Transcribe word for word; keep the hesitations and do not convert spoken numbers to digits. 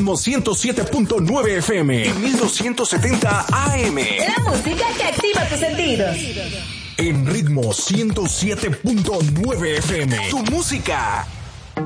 Ritmo ciento siete punto nueve F M y mil doscientos setenta A M. La música que activa tus sentidos. En Ritmo ciento siete punto nueve F M. Tu música